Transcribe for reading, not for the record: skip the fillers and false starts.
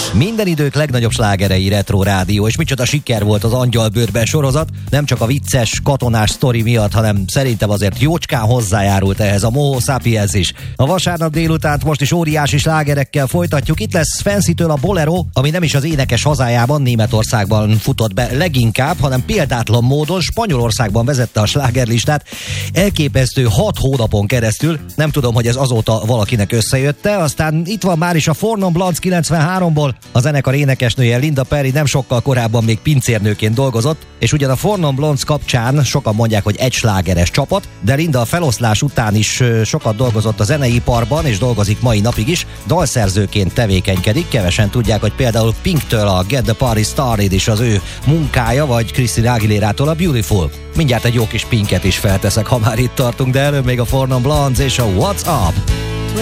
Minden idők legnagyobb slágerei Retro Rádió, és micsoda siker volt az Angyalbőrben sorozat, nem csak a vicces, katonás sztori miatt, hanem szerintem azért jócskán hozzájárult ehhez a Moho Sapiens is. A vasárnap délutánt most is óriási slágerekkel folytatjuk, itt lesz Fancy-től a Bolero, ami nem is az énekes hazájában, Németországban futott be leginkább, hanem példátlan módon Spanyolországban vezette a slágerlistát, elképesztő 6 hónapon keresztül, nem tudom, hogy ez azóta valakinek összejötte, aztán itt van már is a Four Non Blondes 93-ból, a zenekar énekesnője Linda Perry nem sokkal korábban még pincérnőként dolgozott, és ugyan a Four Non Blondes kapcsán sokan mondják, hogy egy slágeres csapat, de Linda a feloszlás után is sokat dolgozott a zeneiparban, és dolgozik mai napig is, dalszerzőként tevékenykedik, kevesen tudják, hogy például Pinktől a Get the Party Started is az ő munkája, vagy Christina Aguilérától a Beautiful. Mindjárt egy jó kis Pinket is felteszek, ha már itt tartunk, de előbb még a Four Non Blondes és a What's Up?